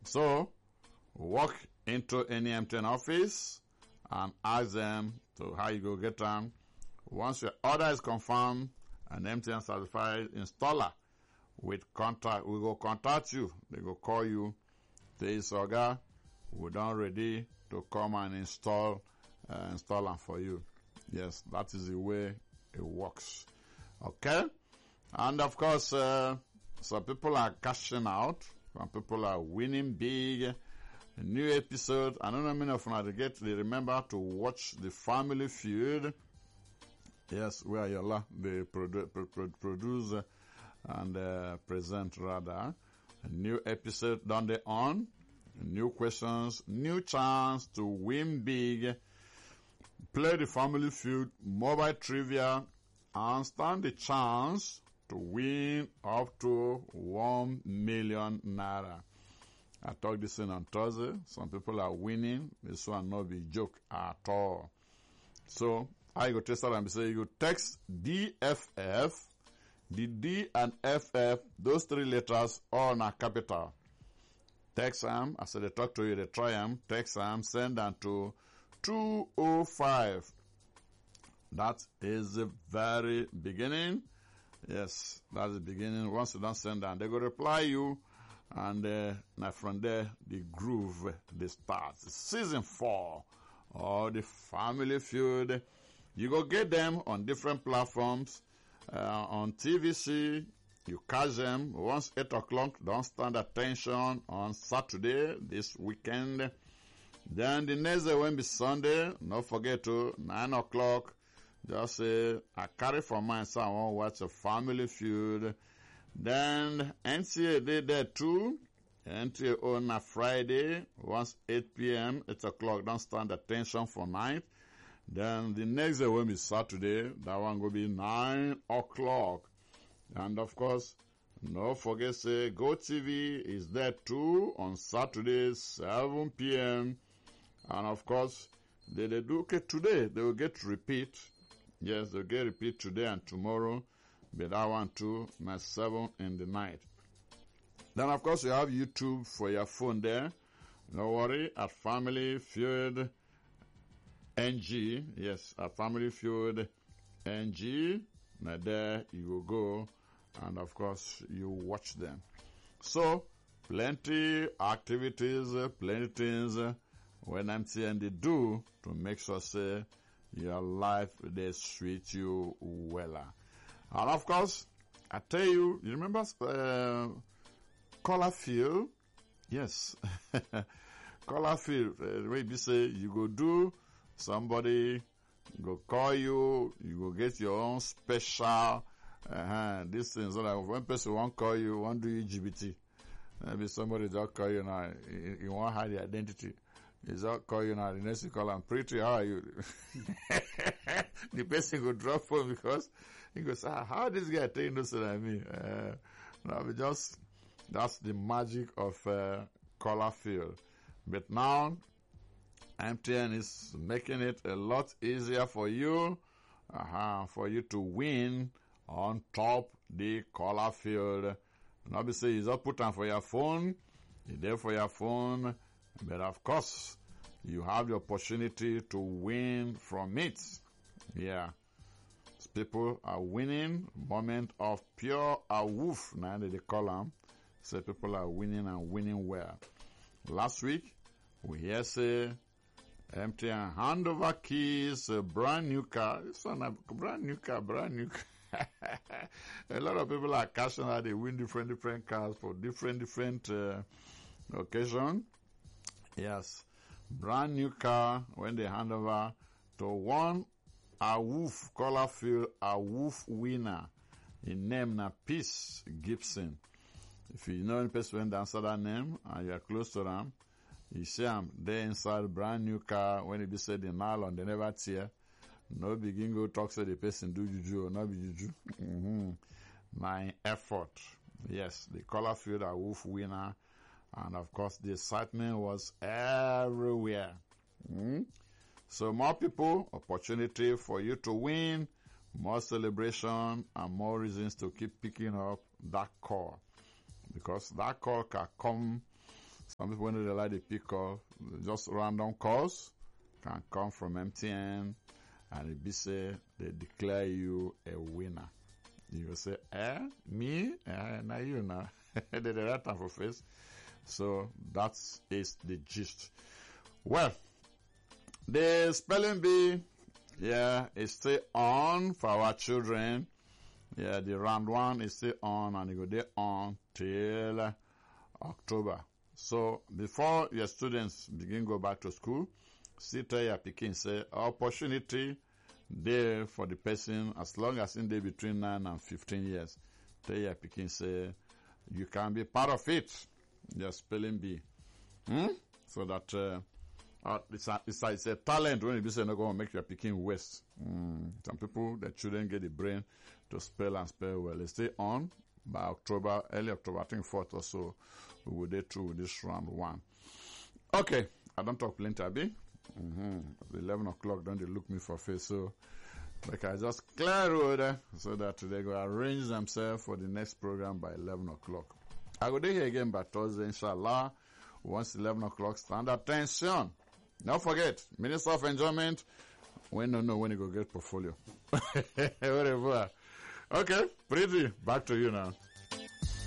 So, walk into any MTN office and ask them to how you go get them. Once your order is confirmed, an MTN certified installer with contact, we go contact you. They go call you. Say, Soga, we're done ready to come and install them for you. Yes, that is the way it works. Okay? And of course, some people are cashing out. Some people are winning big. A new episode. I don't know many of you they remember to watch the Family Feud. Yes, where Yola, they produce and present rather. A new episode done they on. New questions, new chance to win big. Play the Family Feud, mobile trivia, and stand the chance to win up to 1 million naira. I talked this in on Thursday. Some people are winning. This one not be joke at all. So, I go test out and say, you text DFF, the D and FF, those three letters all in capital. Text them, I said they talk to you, they try them, text them, send them to 205. That is the very beginning. Yes, that's the beginning. Once you don't send them, they go reply you. And now from there, the groove, they start. Season 4 or the Family Feud. You go get them on different platforms. On TVC, you catch them once 8 o'clock. Don't stand attention on Saturday, this weekend. Then the next day will be Sunday. Don't forget to 9 o'clock. Just say, I carry for mine, so I want to watch a Family Feud. Then NTA did that too. NTA on a Friday, once 8 p.m., 8 o'clock. Don't stand attention for night. Then the next day will be Saturday. That one will be 9 o'clock. And of course, don't forget say GoTV is there too on Saturday, 7 p.m. And of course, they do okay today. They will get repeat. Yes, they'll get repeat today and tomorrow. But that one too, at 7 in the night. Then of course you have YouTube for your phone there. No worry, at Family Feud NG. Yes, at Family Feud NG. Now there you will go. And of course you watch them. So, plenty activities, plenty things when MTN they do to make sure say your life they treat you well. And of course, I tell you, you remember Color Field? Yes. Color Field, the way you say, you go do, somebody go call you, you go get your own special, these things. So like when person won't call you, won't do you GBT. Maybe somebody just call you now, you won't hide the identity. He just call you now, the next you call him, pretty, how are you? The person go drop phone because he goes, how this guy telling this than me? No, that's the magic of Color Field. But now, MTN is making it a lot easier for you to win on top the Color Field. And obviously, you just put on for your phone, you're there for your phone, but of course, you have the opportunity to win from it. Yeah. People are winning. Moment of pure awoof. Now they call them. So people are winning and winning well. Last week, we hear say, MTN handover keys, a brand new car. This one, a brand new car. A lot of people are cashing out. They win different cars for different occasion. Yes. Brand new car when they hand over to one awoof Color Field awoof winner. His name na Peace Gibson. If you know any person when they answer that name and you are close to them, you see them they inside brand new car when it be said the nylon they never tear. No begin go talk say the person do juju or not be juju. My effort. Yes, the Color Field awoof winner. And of course, the excitement was everywhere. So more people, opportunity for you to win, more celebration, and more reasons to keep picking up that call. Because that call can come Some people, when they like the pick call, just random calls can come from MTN, and it be say they declare you a winner. You will say, me? Now you now. They write time for face. So that is the gist. Well, the spelling bee, is still on for our children. Yeah, the round one is still on, and it go there on till October. So before your students begin go back to school, still tell your pikin say opportunity there for the person as long as in there between 9 and 15 years. Tell your pikin say you can be part of it. Your spelling bee, so that it's a talent when you say not going to make your pikin waste. Some people, their children get the brain to spell and spell well. They stay on by October, early October, I think 4th or so. We will get through with this round one. Okay, I don't talk plenty, Abi. 11 o'clock, don't they look me for face, so like I just clear road so that they go arrange themselves for the next program by 11 o'clock. I go there here again by Thursday, inshallah. Once 11 o'clock, stand attention. Don't forget, Minister of Enjoyment, we don't know when you go get portfolio. Whatever. Okay, Pretty, back to you now.